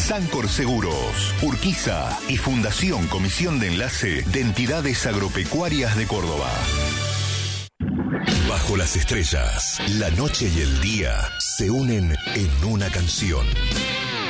Sancor Seguros, Urquiza y Fundación Comisión de Enlace de Entidades Agropecuarias de Córdoba. Bajo las estrellas, la noche y el día se unen en una canción.